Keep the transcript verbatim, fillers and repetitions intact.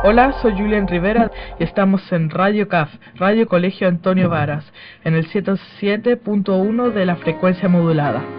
Hola, soy Julián Rivera y estamos en Radio C A F, Radio Colegio Antonio Varas, en el ciento siete punto uno de la frecuencia modulada.